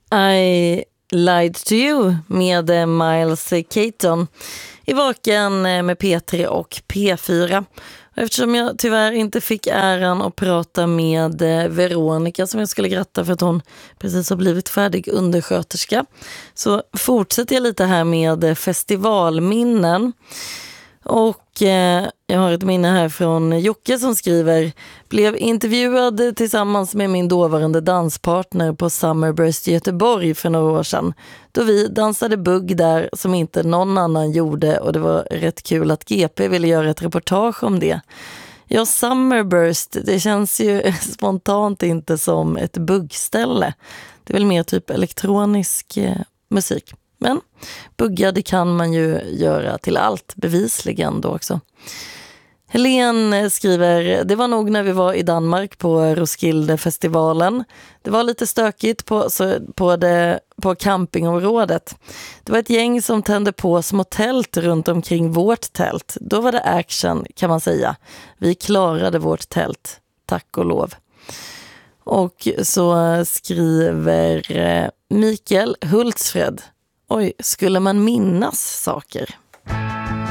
I Lied to You med Miles Caton i Vaken med P3 och P4. Eftersom jag tyvärr inte fick äran att prata med Veronica som jag skulle gratta för att hon precis har blivit färdig undersköterska, så fortsätter jag lite här med festivalminnen. Och jag har ett minne här från Jocke som skriver: blev intervjuad tillsammans med min dåvarande danspartner på Summerburst i Göteborg för några år sedan, då vi dansade bugg där som inte någon annan gjorde, och det var rätt kul att GP ville göra ett reportage om det. Ja, Summerburst, det känns ju spontant inte som ett buggställe. Det är väl mer typ elektronisk musik. Men bugga, det kan man ju göra till allt, bevisligen då också. Helene skriver: det var nog när vi var i Danmark på Roskilde-festivalen. Det var lite stökigt på campingområdet. Det var ett gäng som tände på små tält runt omkring vårt tält. Då var det action, kan man säga. Vi klarade vårt tält, tack och lov. Och så skriver Mikael Hultsfred: oj, skulle man minnas saker?